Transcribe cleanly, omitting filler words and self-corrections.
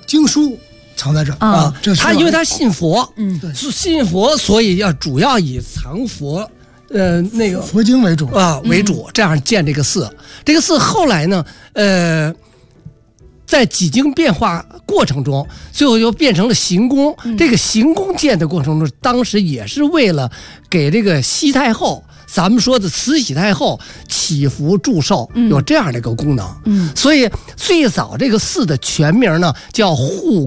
经书藏在这儿啊。 他因为他信佛，是信佛，所以主要以藏佛。那个佛经为主为主，这样建这个寺。这个寺后来呢，在几经变化过程中，最后又变成了行宫。这个行宫建的过程中，当时也是为了给这个西太后，咱们说的慈禧太后祈福祝寿，有这样的一个功能。所以最早这个寺的全名呢叫护